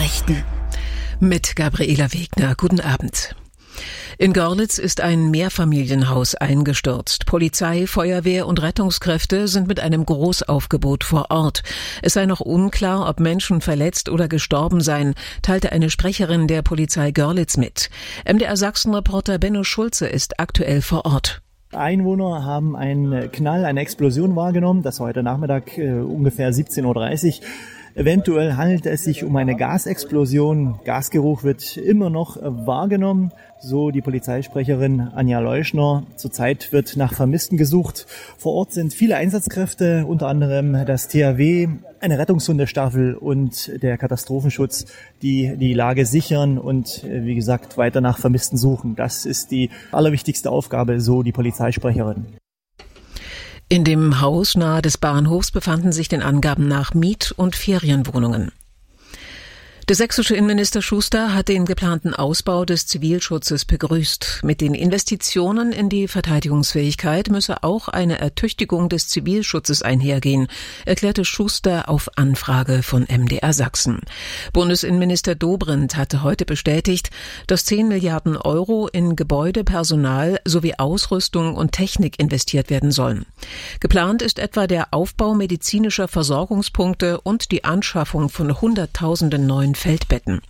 Nachrichten mit Gabriela Wegner. Guten Abend. In Görlitz ist ein Mehrfamilienhaus eingestürzt. Polizei, Feuerwehr und Rettungskräfte sind mit einem Großaufgebot vor Ort. Es sei noch unklar, ob Menschen verletzt oder gestorben seien, teilte eine Sprecherin der Polizei Görlitz mit. MDR Sachsen-Reporter Benno Schulze ist aktuell vor Ort. Einwohner haben einen Knall, eine Explosion wahrgenommen. Das war heute Nachmittag ungefähr 17:30 Uhr. Eventuell handelt es sich um eine Gasexplosion. Gasgeruch wird immer noch wahrgenommen, so die Polizeisprecherin Anja Leuschner. Zurzeit wird nach Vermissten gesucht. Vor Ort sind viele Einsatzkräfte, unter anderem das THW, eine Rettungshundestaffel und der Katastrophenschutz, die die Lage sichern und, wie gesagt, weiter nach Vermissten suchen. Das ist die allerwichtigste Aufgabe, so die Polizeisprecherin. In dem Haus nahe des Bahnhofs befanden sich den Angaben nach Miet- und Ferienwohnungen. Der sächsische Innenminister Schuster hat den geplanten Ausbau des Zivilschutzes begrüßt. Mit den Investitionen in die Verteidigungsfähigkeit müsse auch eine Ertüchtigung des Zivilschutzes einhergehen, erklärte Schuster auf Anfrage von MDR Sachsen. Bundesinnenminister Dobrindt hatte heute bestätigt, dass 10 Milliarden Euro in Gebäude, Personal sowie Ausrüstung und Technik investiert werden sollen. Geplant ist etwa der Aufbau medizinischer Versorgungspunkte und die Anschaffung von Hunderttausenden neuen Feldbetten.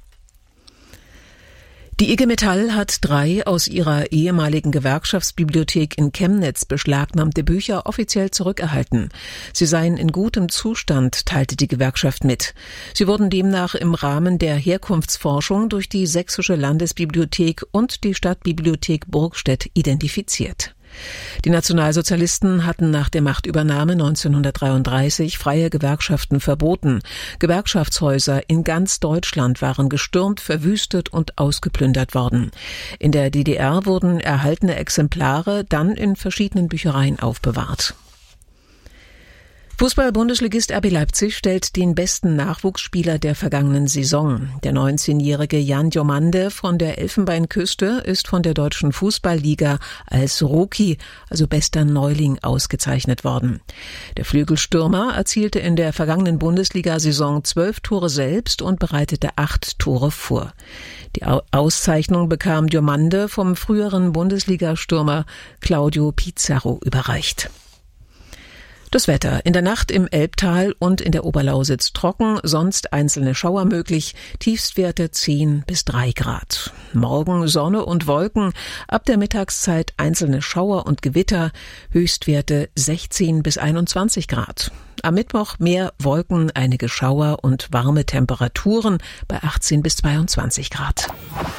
Die IG Metall hat 3 aus ihrer ehemaligen Gewerkschaftsbibliothek in Chemnitz beschlagnahmte Bücher offiziell zurückerhalten. Sie seien in gutem Zustand, teilte die Gewerkschaft mit. Sie wurden demnach im Rahmen der Herkunftsforschung durch die Sächsische Landesbibliothek und die Stadtbibliothek Burgstedt identifiziert. Die Nationalsozialisten hatten nach der Machtübernahme 1933 freie Gewerkschaften verboten. Gewerkschaftshäuser in ganz Deutschland waren gestürmt, verwüstet und ausgeplündert worden. In der DDR wurden erhaltene Exemplare dann in verschiedenen Büchereien aufbewahrt. Fußball-Bundesligist RB Leipzig stellt den besten Nachwuchsspieler der vergangenen Saison. Der 19-jährige Jan Diomande von der Elfenbeinküste ist von der Deutschen Fußballliga als Rookie, also bester Neuling, ausgezeichnet worden. Der Flügelstürmer erzielte in der vergangenen Bundesliga-Saison 12 Tore selbst und bereitete 8 Tore vor. Die Auszeichnung bekam Diomande vom früheren Bundesliga-Stürmer Claudio Pizarro überreicht. Das Wetter. In der Nacht im Elbtal und in der Oberlausitz trocken, sonst einzelne Schauer möglich, Tiefstwerte 10 bis 3 Grad. Morgen Sonne und Wolken, ab der Mittagszeit einzelne Schauer und Gewitter, Höchstwerte 16 bis 21 Grad. Am Mittwoch mehr Wolken, einige Schauer und warme Temperaturen bei 18 bis 22 Grad.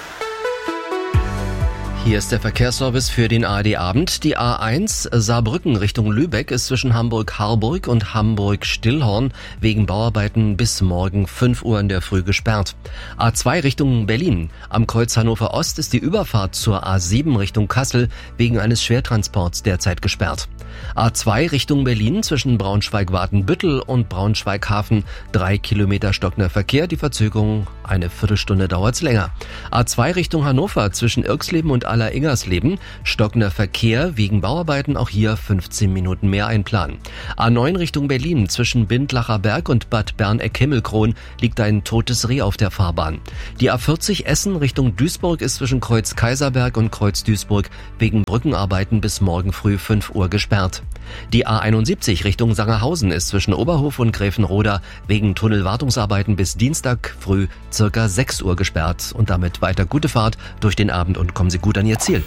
Hier ist der Verkehrsservice für den ARD-Abend. Die A1 Saarbrücken Richtung Lübeck ist zwischen Hamburg-Harburg und Hamburg-Stillhorn wegen Bauarbeiten bis morgen 5 Uhr in der Früh gesperrt. A2 Richtung Berlin. Am Kreuz Hannover Ost ist die Überfahrt zur A7 Richtung Kassel wegen eines Schwertransports derzeit gesperrt. A2 Richtung Berlin zwischen Braunschweig-Watenbüttel und Braunschweig-Hafen 3 Kilometer stockender Verkehr. Die Verzögerung eine Viertelstunde dauert's länger. A2 Richtung Hannover zwischen Irxleben und Aller-Ingersleben stockender Verkehr wegen Bauarbeiten, auch hier 15 Minuten mehr einplanen. A9 Richtung Berlin zwischen Bindlacher Berg und Bad Berneck-Himmelkron liegt ein totes Reh auf der Fahrbahn. Die A40 Essen Richtung Duisburg ist zwischen Kreuz Kaiserberg und Kreuz Duisburg wegen Brückenarbeiten bis morgen früh 5 Uhr gesperrt. Die A71 Richtung Sangerhausen ist zwischen Oberhof und Gräfenroda wegen Tunnelwartungsarbeiten bis Dienstag früh circa 6 Uhr gesperrt und damit weiter gute Fahrt durch den Abend und kommen Sie gut an Ihr Ziel.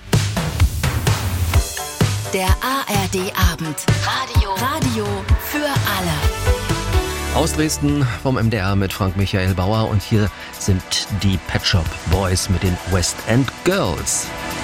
Der ARD-Abend. Radio für alle. Aus Dresden vom MDR mit Frank Michael Bauer und hier sind die Pet Shop Boys mit den West End Girls.